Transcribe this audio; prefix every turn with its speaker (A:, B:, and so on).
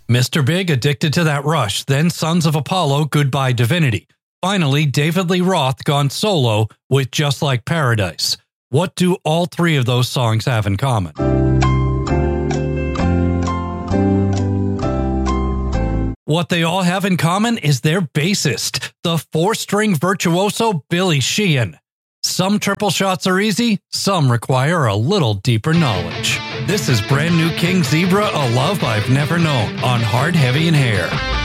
A: Mr. Big, Addicted to That Rush, then Sons of Apollo, Goodbye Divinity. Finally, David Lee Roth gone solo with Just Like Paradise. What do all three of those songs have in common? What they all have in common is their bassist, the four-string virtuoso Billy Sheehan. Some triple shots are easy, some require a little deeper knowledge. This is brand new King Zebra, A Love I've Never Known on Hard, Heavy, and Hair.